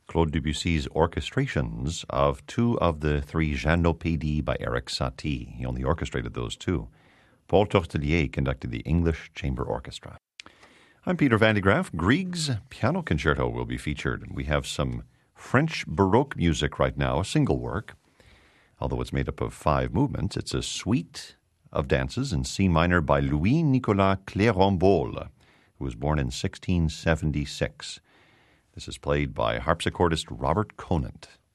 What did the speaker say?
Claude Debussy's orchestrations of two of the three Jeannopédies by Erik Satie. He only orchestrated those two. Paul Tortelier conducted the English Chamber Orchestra. I'm Peter Van de Graaff. Grieg's Piano Concerto will be featured. We have some French Baroque music right now, a single work. Although it's made up of 5 movements, it's a suite of dances in C minor by Louis-Nicolas Clérambault, who was born in 1676. This is played by harpsichordist Robert Conant.